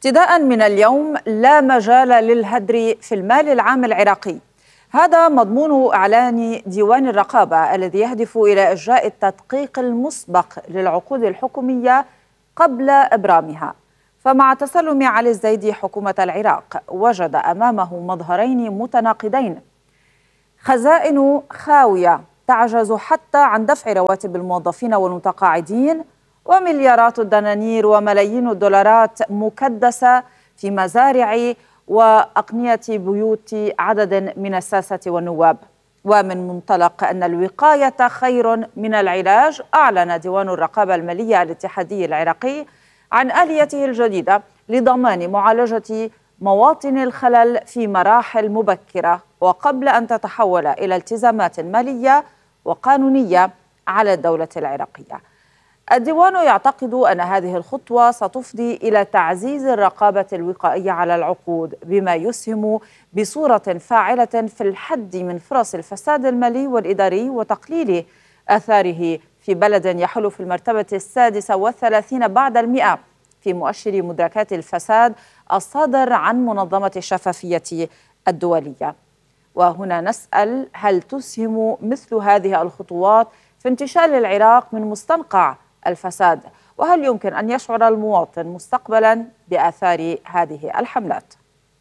ابتداء من اليوم لا مجال للهدر في المال العام العراقي. هذا مضمون إعلان ديوان الرقابة الذي يهدف إلى إجراء التدقيق المسبق للعقود الحكومية قبل إبرامها. فمع تسلم علي الزيدي حكومة العراق وجد أمامه مظهرين متناقضين: خزائن خاوية تعجز حتى عن دفع رواتب الموظفين والمتقاعدين، ومليارات الدنانير وملايين الدولارات مكدسة في مزارع وأقنية بيوت عدد من الساسة والنواب. ومن منطلق أن الوقاية خير من العلاج، أعلن ديوان الرقابة المالية الاتحادي العراقي عن آليته الجديدة لضمان معالجة مواطن الخلل في مراحل مبكرة وقبل أن تتحول إلى التزامات مالية وقانونية على الدولة العراقية. الديوان يعتقد أن هذه الخطوة ستفضي إلى تعزيز الرقابة الوقائية على العقود، بما يسهم بصورة فاعلة في الحد من فرص الفساد المالي والإداري وتقليل آثاره في بلد يحل في المرتبة 36 بعد 100 في مؤشر مدركات الفساد الصادر عن منظمة الشفافية الدولية. وهنا نسأل: هل تسهم مثل هذه الخطوات في انتشال العراق من مستنقع الفساد؟ وهل يمكن أن يشعر المواطن مستقبلا بآثار هذه الحملات؟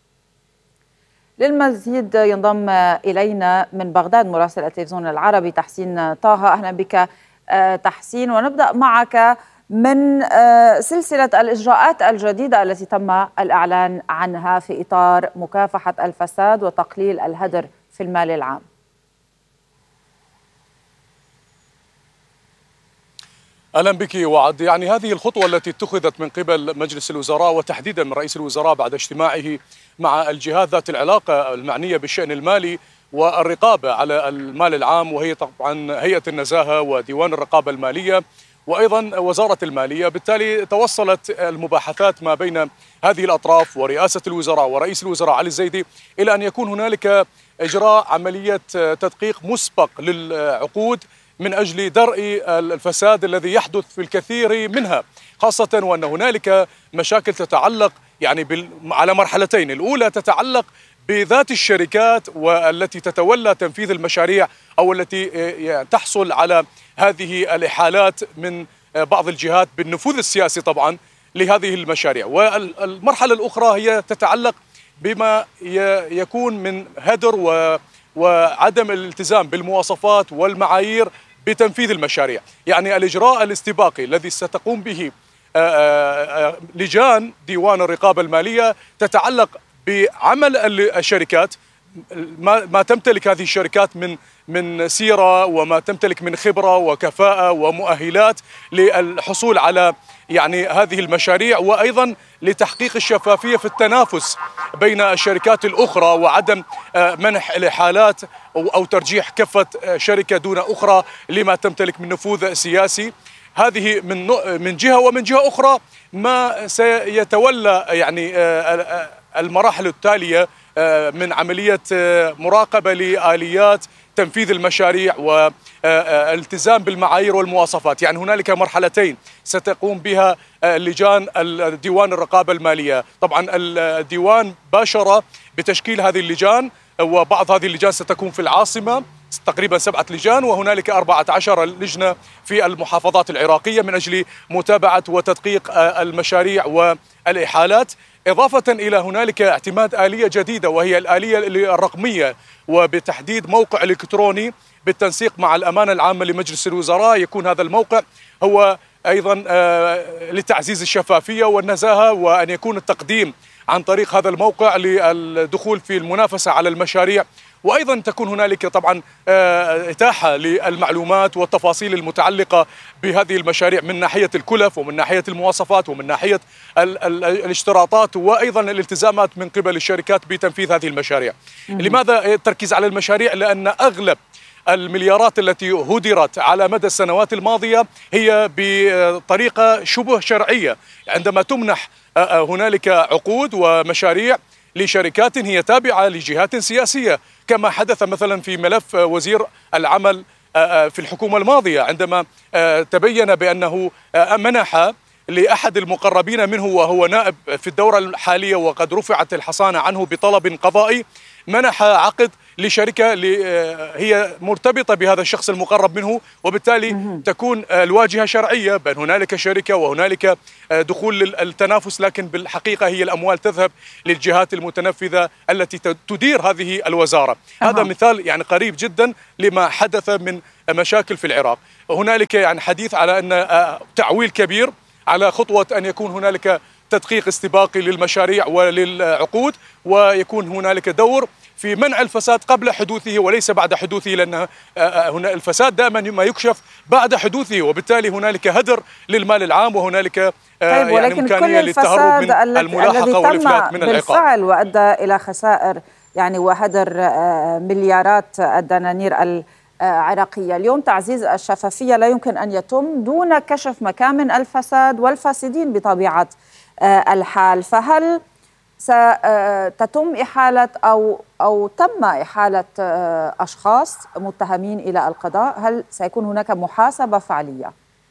للمزيد ينضم إلينا من بغداد مراسل التلفزيون العربي تحسين طه. أهلا بك تحسين، ونبدأ معك من سلسلة الإجراءات الجديدة التي تم الإعلان عنها في إطار مكافحة الفساد وتقليل الهدر في المال العام. أهلا بك وعد. هذه الخطوة التي اتخذت من قبل مجلس الوزراء وتحديدا من رئيس الوزراء بعد اجتماعه مع الجهات ذات العلاقة المعنية بالشأن المالي والرقابة على المال العام، وهي طبعا هيئة النزاهة وديوان الرقابة المالية وأيضا وزارة المالية. بالتالي توصلت المباحثات ما بين هذه الأطراف ورئاسة الوزراء ورئيس الوزراء علي الزيدي إلى أن يكون هنالك إجراء عملية تدقيق مسبق للعقود من أجل درء الفساد الذي يحدث في الكثير منها، خاصة وأن هنالك مشاكل تتعلق على مرحلتين. الأولى تتعلق بذات الشركات والتي تتولى تنفيذ المشاريع أو التي تحصل على هذه الإحالات من بعض الجهات بالنفوذ السياسي طبعا لهذه المشاريع. والمرحلة الأخرى هي تتعلق بما يكون من هدر وعدم الالتزام بالمواصفات والمعايير بتنفيذ المشاريع. الإجراء الاستباقي الذي ستقوم به لجان ديوان الرقابة المالية تتعلق بعمل الشركات، ما تمتلك هذه الشركات من سيرة وما تمتلك من خبرة وكفاءة ومؤهلات للحصول على هذه المشاريع، وأيضا لتحقيق الشفافية في التنافس بين الشركات الأخرى وعدم منح الإحالات أو ترجيح كفة شركة دون أخرى لما تمتلك من نفوذ سياسي. هذه من جهة، ومن جهة أخرى ما سيتولى المراحل التالية من عملية مراقبة لآليات تنفيذ المشاريع والالتزام بالمعايير والمواصفات. هنالك مرحلتين ستقوم بها لجان ديوان الرقابة المالية. طبعا الديوان باشر بتشكيل هذه اللجان، وبعض هذه اللجان ستكون في العاصمة تقريبا 7 لجان، وهنالك 14 لجنة في المحافظات العراقية من أجل متابعة وتدقيق المشاريع والإحالات، إضافة إلى هنالك اعتماد آلية جديدة وهي الآلية الرقمية، وبتحديد موقع إلكتروني بالتنسيق مع الأمانة العامة لمجلس الوزراء. يكون هذا الموقع هو أيضا لتعزيز الشفافية والنزاهة، وأن يكون التقديم عن طريق هذا الموقع للدخول في المنافسة على المشاريع، وأيضا تكون هنالك طبعا إتاحة للمعلومات والتفاصيل المتعلقة بهذه المشاريع من ناحية الكلف ومن ناحية المواصفات ومن ناحية الاشتراطات وأيضا الالتزامات من قبل الشركات بتنفيذ هذه المشاريع. لماذا التركيز على المشاريع؟ لأن أغلب المليارات التي هدرت على مدى السنوات الماضية هي بطريقة شبه شرعية، عندما تمنح هنالك عقود ومشاريع لشركات هي تابعة لجهات سياسية، كما حدث مثلا في ملف وزير العمل في الحكومة الماضية، عندما تبين بأنه منح لأحد المقربين منه وهو نائب في الدورة الحالية وقد رفعت الحصانة عنه بطلب قضائي، منح عقد لشركة هي مرتبطة بهذا الشخص المقرب منه، وبالتالي تكون الواجهة شرعية بأن هنالك شركة وهنالك دخول التنافس، لكن بالحقيقة هي الأموال تذهب للجهات المتنفذة التي تدير هذه الوزارة. هذا مثال يعني قريب جدا لما حدث من مشاكل في العراق. هنالك يعني حديث على أن تعويل كبير على خطوة أن يكون هنالك تدقيق استباقي للمشاريع وللعقود، ويكون هنالك دور في منع الفساد قبل حدوثه وليس بعد حدوثه، لأن هنا الفساد دائما ما يكشف بعد حدوثه، وبالتالي هنالك هدر للمال العام وهنالك طيب، ولكن يعني إمكانية للتهرب من الملاحقة والإفلات من العقاب بالفعل وأدى إلى خسائر يعني وهدر مليارات الدنانير العراقية. اليوم تعزيز الشفافية لا يمكن أن يتم دون كشف مكامن الفساد والفاسدين بطبيعة الحال، فهل ستتم إحالة أو تم إحالة أشخاص متهمين إلى القضاء؟ هل سيكون هناك محاسبة فعلية؟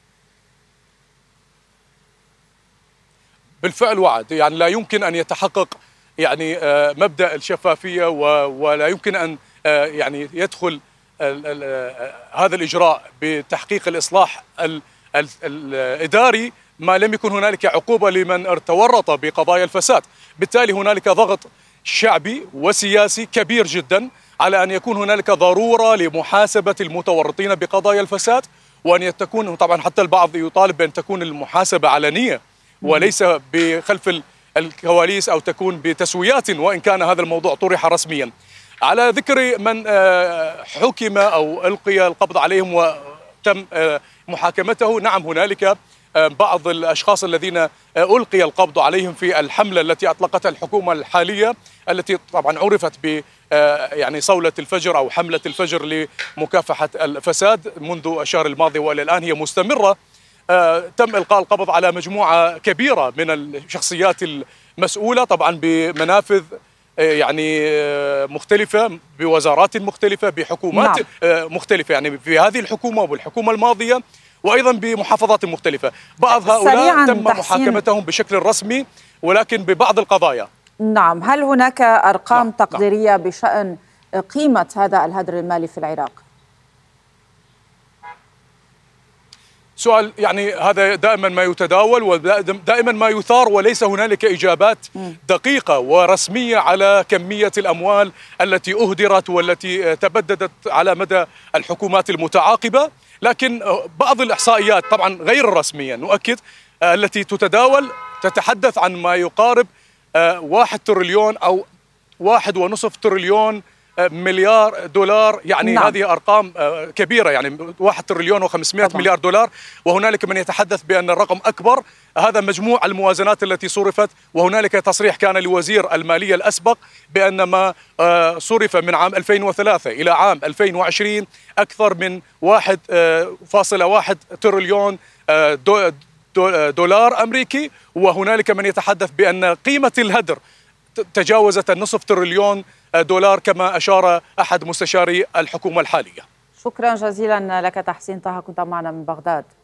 بالفعل وعد، يعني لا يمكن أن يتحقق يعني مبدأ الشفافية ولا يمكن أن يعني يدخل هذا الإجراء بتحقيق الإصلاح الإداري ما لم يكن هنالك عقوبة لمن تورط بقضايا الفساد. بالتالي هنالك ضغط شعبي وسياسي كبير جدا على أن يكون هنالك ضرورة لمحاسبة المتورطين بقضايا الفساد، وأن تكون طبعا حتى البعض يطالب بأن تكون المحاسبة علنية وليس بخلف الكواليس أو تكون بتسويات، وإن كان هذا الموضوع طرح رسميا. على ذكر من حكم أو ألقي القبض عليهم وتم محاكمته، نعم هنالك بعض الأشخاص الذين ألقي القبض عليهم في الحملة التي أطلقتها الحكومة الحالية، التي طبعا عرفت ب يعني صولة الفجر أو حملة الفجر لمكافحة الفساد منذ الشهر الماضي وإلى الآن هي مستمرة. تم إلقاء القبض على مجموعة كبيرة من الشخصيات المسؤولة طبعا بمنافذ يعني مختلفة، بوزارات مختلفة، بحكومات مختلفة، يعني في هذه الحكومة والحكومة الماضية، وأيضا بمحافظات مختلفة. بعض هؤلاء تم محاكمتهم بشكل رسمي ولكن ببعض القضايا. نعم، هل هناك أرقام تقديرية بشأن قيمة هذا الهدر المالي في العراق؟ سؤال يعني هذا دائما ما يتداول ودائما ما يثار، وليس هنالك إجابات دقيقة ورسمية على كمية الأموال التي أهدرت والتي تبددت على مدى الحكومات المتعاقبة. لكن بعض الإحصائيات طبعا غير الرسمية نؤكد التي تتداول تتحدث عن ما يقارب 1 تريليون أو 1.5 تريليون مليار دولار، يعني هذه أرقام كبيرة، يعني 1 تريليون و500 مليار دولار، وهنالك من يتحدث بأن الرقم أكبر. هذا مجموع الموازنات التي صرفت، وهنالك تصريح كان لوزير المالية الأسبق بأن ما صرف من عام 2003 إلى عام 2020 أكثر من 1.1 تريليون دولار أمريكي، وهنالك من يتحدث بأن قيمة الهدر تجاوزت النصف تريليون دولار كما أشار أحد مستشاري الحكومة الحالية. شكرا جزيلا لك تحسين طه، كنت معنا من بغداد.